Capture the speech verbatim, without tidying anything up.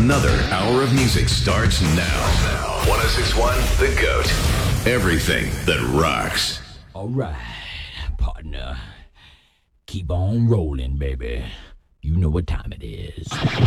Another hour of music starts now. one oh six point one The GOAT. Everything that rocks. All right, partner. Keep on rolling, baby. You know what time it is.